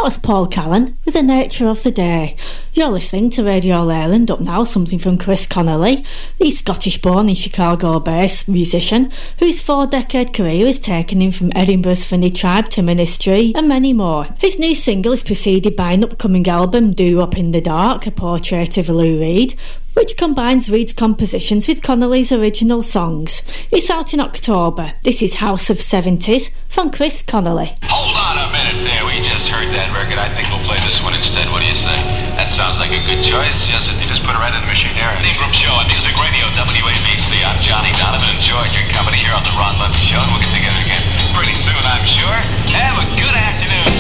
That was Paul Callan with The Nature of the Day. You're listening to Radio Leyland. Up now, something from Chris Connolly, the Scottish-born and Chicago-based musician whose 4-decade career has taken him from Edinburgh's Finny Tribe to Ministry and many more. His new single is preceded by an upcoming album, Do Up in the Dark, a portrait of Lou Reed, which combines Reed's compositions with Connolly's original songs. It's out in October. This is House of 70s from Chris Connolly. Hold on a minute there, we just heard that record. I think we'll play this one instead. What do you say? That sounds like a good choice. Yes, you just put it right in the machine there. Ingram Show on Music Radio, WABC. I'm Johnny Donovan. Enjoyed your company here on the Ron Levy Show, and we'll get together again pretty soon, I'm sure. Have a good afternoon.